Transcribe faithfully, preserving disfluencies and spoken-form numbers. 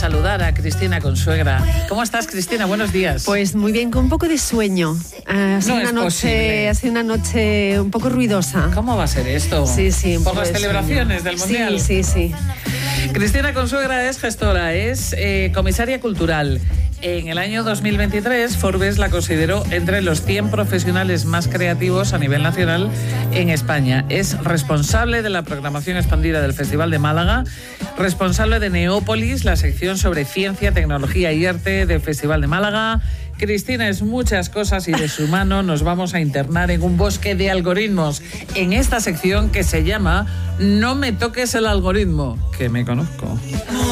saludar a Cristina Consuegra. ¿Cómo estás, Cristina? Buenos días. Pues muy bien, con un poco de sueño. Ha sido No una es noche, posible. ha sido una noche un poco ruidosa. ¿Cómo va a ser esto? Sí, sí. un ¿Por poco las de celebraciones sueño. del Mundial? Sí, sí, sí. Cristina Consuegra es gestora, es eh, comisaria cultural. En el año dos mil veintitrés, Forbes la consideró entre los cien profesionales más creativos a nivel nacional en España. Es responsable de la programación expandida del Festival de Málaga, responsable de Neópolis, la sección sobre ciencia, tecnología y arte del Festival de Málaga. Cristina es muchas cosas y de su mano nos vamos a internar en un bosque de algoritmos en esta sección que se llama No me toques el algoritmo, que me conozco.